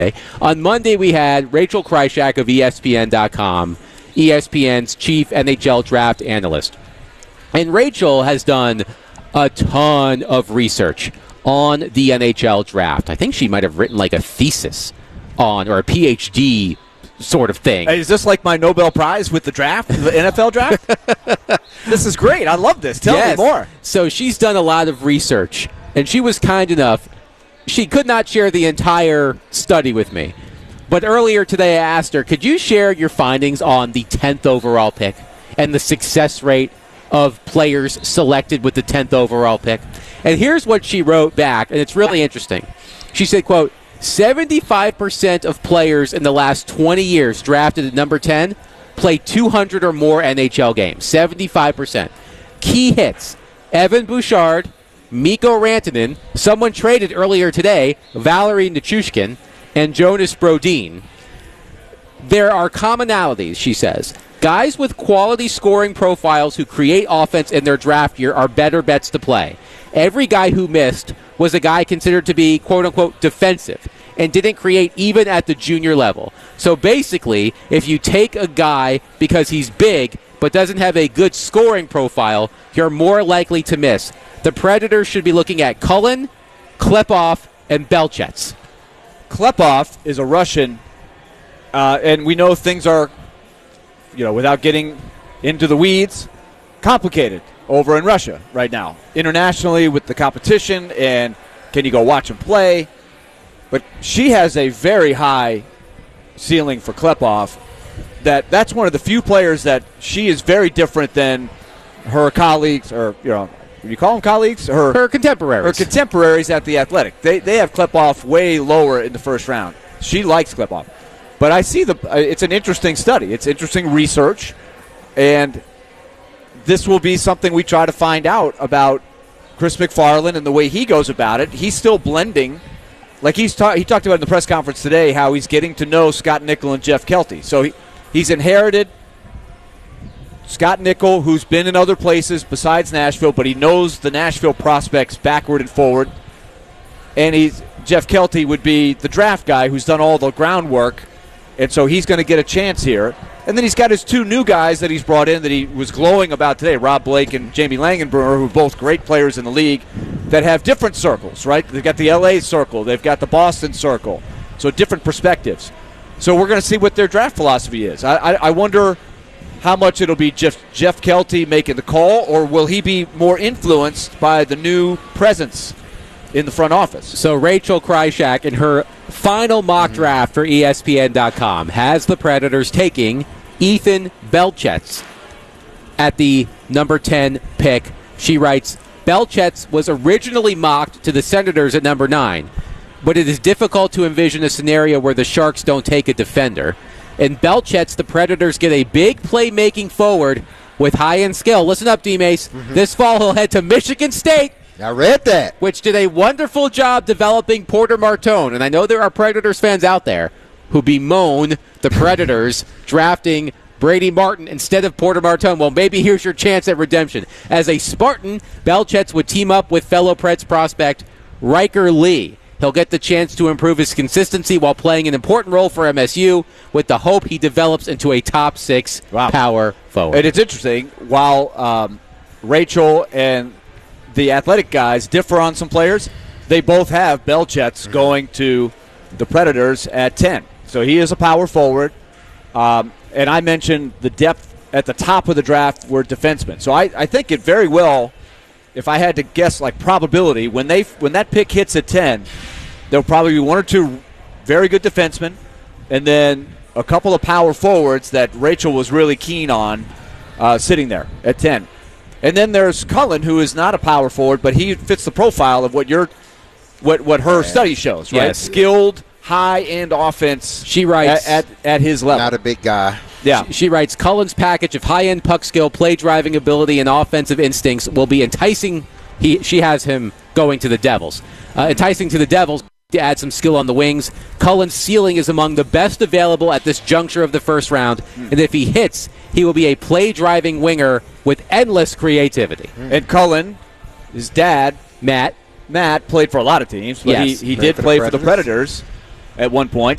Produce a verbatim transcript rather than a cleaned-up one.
On Monday, we had Rachel Krychak of E S P N dot com, E S P N's chief N H L draft analyst. And Rachel has done a ton of research on the N H L draft. I think she might have written like a thesis on, or a P H D sort of thing. Hey, is this like my Nobel Prize with the draft, the N F L draft? This is great. I love this. Tell yes. me more. So she's done a lot of research, and she was kind enough. She could not share the entire study with me. But earlier today I asked her, could you share your findings on the tenth overall pick and the success rate of players selected with the tenth overall pick? And here's what she wrote back, and it's really interesting. She said, quote, seventy-five percent of players in the last twenty years drafted at number ten play two hundred or more N H L games. seventy-five percent. Key hits, Evan Bouchard, Mikko Rantanen, someone traded earlier today, Valerie Nichushkin, and Jonas Brodin. There are commonalities, she says. Guys with quality scoring profiles who create offense in their draft year are better bets to play. Every guy who missed was a guy considered to be, quote-unquote, defensive and didn't create even at the junior level. So basically, if you take a guy because he's big but doesn't have a good scoring profile, you're more likely to miss. The Predators should be looking at Cullen, Klepov, and Belchets. Klepov is a Russian, uh, and we know things are, you know, without getting into the weeds, complicated over in Russia right now. Internationally with the competition, and can you go watch him play? But she has a very high ceiling for Klepov. That that's one of the few players that she is very different than her colleagues, or, you know, you call them colleagues? Her, her contemporaries. Her contemporaries at the Athletic. They they have Klepov way lower in the first round. She likes Klepov. But I see the. Uh, it's an interesting study. It's interesting research. And this will be something we try to find out about Chris McFarland and the way he goes about it. He's still blending. Like he's ta- he talked about in the press conference today how he's getting to know Scott Nickel and Jeff Kelty. So he, he's inherited Scott Nickel, who's been in other places besides Nashville, but he knows the Nashville prospects backward and forward. And he's Jeff Kelty would be the draft guy who's done all the groundwork, and so he's going to get a chance here. And then he's got his two new guys that he's brought in that he was glowing about today, Rob Blake and Jamie Langenbrunner, who are both great players in the league that have different circles, right? They've got the L A circle. They've got the Boston circle. So different perspectives. So we're going to see what their draft philosophy is. I, I, I wonder how much it'll be Jeff, Jeff Kelty making the call, or will he be more influenced by the new presence in the front office? So Rachel Krychak, in her final mock mm-hmm. draft for E S P N dot com, has the Predators taking Ethan Belchets at the number ten pick. She writes, Belchets was originally mocked to the Senators at number nine, but it is difficult to envision a scenario where the Sharks don't take a defender. In Belchets, the Predators get a big playmaking forward with high-end skill. Listen up, D-Mace. Mm-hmm. This fall he'll head to Michigan State. I read that. Which did a wonderful job developing Porter Martone. And I know there are Predators fans out there who bemoan the Predators drafting Brady Martin instead of Porter Martone. Well, maybe here's your chance at redemption. As a Spartan, Belchets would team up with fellow Preds prospect Riker Lee. He'll get the chance to improve his consistency while playing an important role for M S U with the hope he develops into a top six wow. power forward. And it's interesting, while um, Rachel and the Athletic guys differ on some players, they both have Belchets mm-hmm. going to the Predators at ten. So he is a power forward. Um, and I mentioned the depth at the top of the draft were defensemen. So I, I think it very well, if I had to guess like probability, when they when that pick hits at ten, there'll probably be one or two very good defensemen, and then a couple of power forwards that Rachel was really keen on uh, sitting there at ten. And then there's Cullen, who is not a power forward, but he fits the profile of what your what what her study shows, right? Yes. Skilled, high-end offense. She writes at, at at his level. Not a big guy. Yeah. She, she writes, Cullen's package of high-end puck skill, play-driving ability, and offensive instincts will be enticing. He She has him going to the Devils. Uh, enticing to the Devils to add some skill on the wings. Cullen's ceiling is among the best available at this juncture of the first round, mm. and if he hits, he will be a play-driving winger with endless creativity. Mm. And Cullen, his dad, Matt, Matt played for a lot of teams, but yes. he, he did play for the Predators. at one point.